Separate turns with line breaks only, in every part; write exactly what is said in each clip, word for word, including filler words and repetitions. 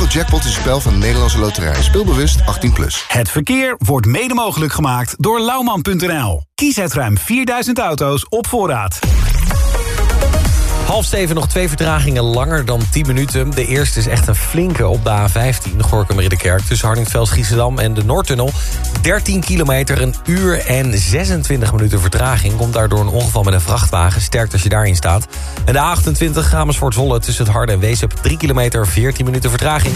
Eurojackpot is een spel van de Nederlandse Loterij. Speel bewust, achttien plus.
Het verkeer wordt mede mogelijk gemaakt door Lauwman punt n l. Kies uit ruim vierduizend auto's op voorraad.
Half zeven, nog twee vertragingen langer dan tien minuten. De eerste is echt een flinke op de A vijftien, Gorinchem-Ridderkerk... tussen Hardingsveld-Giessendam en de Noordtunnel. dertien kilometer, een uur en zesentwintig minuten vertraging. Komt daardoor een ongeval met een vrachtwagen. Sterkt als je daarin staat. En de A achtentwintig, Amersfoort-Zwolle tussen het Harde en Weesp... drie kilometer, veertien minuten vertraging.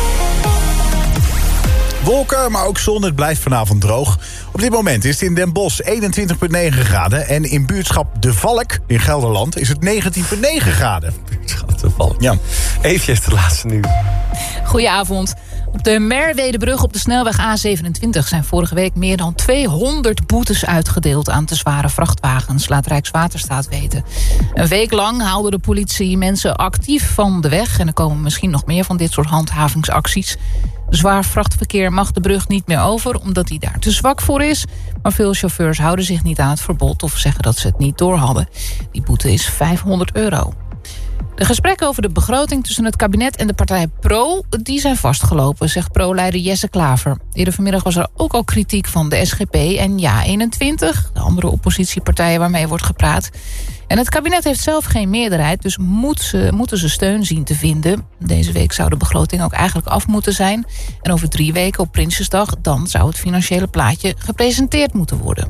Wolken, maar ook zon. Het blijft vanavond droog. Op dit moment is het in Den Bosch eenentwintig komma negen graden. En in buurtschap De Valk in Gelderland is het negentien komma negen graden.
Buurtschap De Valk.
Ja.
Even de laatste nieuws.
Goedenavond. Op de Merwedebrug op de snelweg A zevenentwintig... zijn vorige week meer dan tweehonderd boetes uitgedeeld... aan te zware vrachtwagens, laat Rijkswaterstaat weten. Een week lang haalde de politie mensen actief van de weg... en er komen misschien nog meer van dit soort handhavingsacties. Zwaar vrachtverkeer mag de brug niet meer over... omdat hij daar te zwak voor is. Maar veel chauffeurs houden zich niet aan het verbod... of zeggen dat ze het niet door hadden. Die boete is vijfhonderd euro. De gesprekken over de begroting tussen het kabinet en de partij Pro... die zijn vastgelopen, zegt Pro-leider Jesse Klaver. Eerder vanmiddag was er ook al kritiek van de S G P en Ja eenentwintig... de andere oppositiepartijen waarmee wordt gepraat. En het kabinet heeft zelf geen meerderheid... dus moet ze, moeten ze steun zien te vinden. Deze week zou de begroting ook eigenlijk af moeten zijn. En over drie weken op Prinsjesdag... dan zou het financiële plaatje gepresenteerd moeten worden.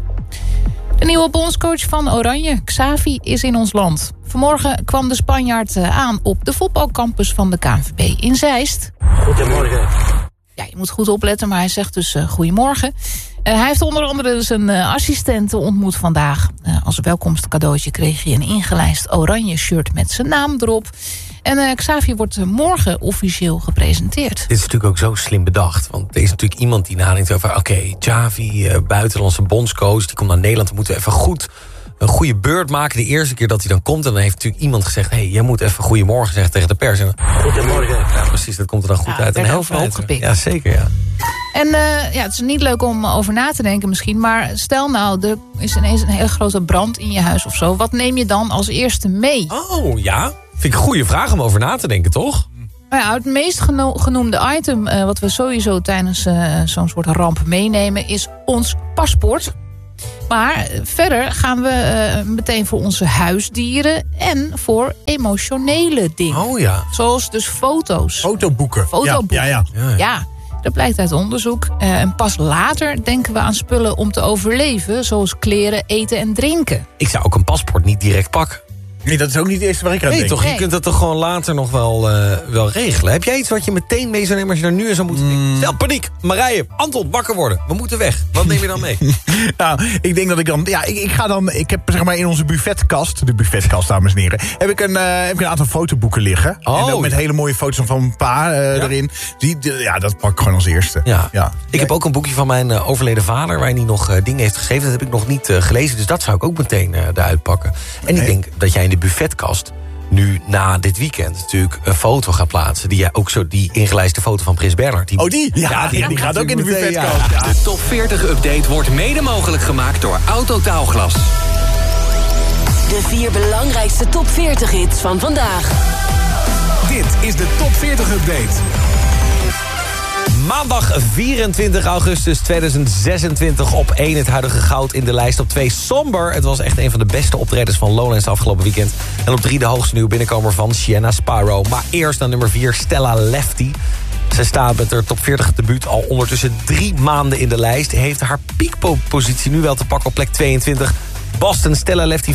De nieuwe bondscoach van Oranje, Xavi, is in ons land. Vanmorgen kwam de Spanjaard aan op de voetbalcampus van de K N V B in Zeist.
Goedemorgen.
Ja, je moet goed opletten, maar hij zegt dus uh, goedemorgen. Uh, hij heeft onder andere zijn uh, assistenten ontmoet vandaag. Uh, als welkomstcadeautje kreeg hij een ingelijst oranje shirt met zijn naam erop. En uh, Xavi wordt uh, morgen officieel gepresenteerd.
Dit is natuurlijk ook zo slim bedacht. Want er is natuurlijk iemand die nadenkt over... oké, okay, Xavi, uh, buitenlandse bondscoach, die komt naar Nederland. We moeten even goed een goede beurt maken. De eerste keer dat hij dan komt. En dan heeft natuurlijk iemand gezegd... hé, hey, jij moet even goedemorgen zeggen tegen de pers. En,
goedemorgen.
Ja, precies, dat komt er dan goed
ja,
uit. En heel
veel opgepikt.
Ja, zeker, ja.
En uh, ja, het is niet leuk om over na te denken misschien... maar stel nou, er is ineens een hele grote brand in je huis of zo. Wat neem je dan als eerste mee?
Oh, ja. Vind ik een goede vraag om over na te denken, toch?
Nou ja, het meest geno- genoemde item... Uh, wat we sowieso tijdens uh, zo'n soort ramp meenemen... is ons paspoort. Maar verder gaan we uh, meteen voor onze huisdieren... en voor emotionele dingen.
Oh ja.
Zoals dus foto's.
Fotoboeken.
Fotoboeken.
Ja, ja, ja.
ja. ja. Dat blijkt uit onderzoek. Uh, en pas later denken we aan spullen om te overleven... zoals kleren, eten en drinken.
Ik zou ook een paspoort niet direct pakken.
Nee, dat is ook niet het eerste waar ik aan
nee,
denk.
Toch,
nee,
je kunt dat toch gewoon later nog wel, uh, wel regelen. Heb jij iets wat je meteen mee zou nemen als je daar nu in zou moeten denken? Mm. Stel, paniek. Marije, Anton, wakker worden. We moeten weg. Wat neem je dan mee?
Nou, ik denk dat ik dan... Ja, ik, ik ga dan... Ik heb zeg maar in onze buffetkast... De buffetkast, dames en heren... Heb ik een, uh, heb ik een aantal fotoboeken liggen.
Oh,
en ook met
ja.
hele mooie foto's van mijn pa uh,
ja?
erin. Die, die, ja, dat pak ik gewoon als eerste.
Ja.
Ja.
Ik heb ook een boekje van mijn uh, overleden vader... waarin hij nog uh, dingen heeft geschreven. Dat heb ik nog niet uh, gelezen. Dus dat zou ik ook meteen uh, eruit pakken. En nee. Ik denk dat jij in de buffetkast... nu na dit weekend natuurlijk een foto gaat plaatsen... die, ook zo, die ingelijste foto van Prins Bernhard. Die,
oh, die? Ja, ja die, die, die gaat ook in de buffetkast. Ja.
De Top veertig Update wordt mede mogelijk gemaakt door Autotaalglas.
De vier belangrijkste Top veertig hits van vandaag.
Dit is de Top veertig Update.
Maandag vierentwintig augustus tweeduizend zesentwintig op één het huidige goud in de lijst. Op twee Somber. Het was echt een van de beste optredens van Lowlands afgelopen weekend. En op drie de hoogste nieuwe binnenkomer van Sienna Sparrow. Maar eerst naar nummer vier Stella Lefty. Zij staat met haar top veertig debuut al ondertussen drie maanden in de lijst. Heeft haar piekpositie nu wel te pakken op plek tweeëntwintig. Boston Stella Lefty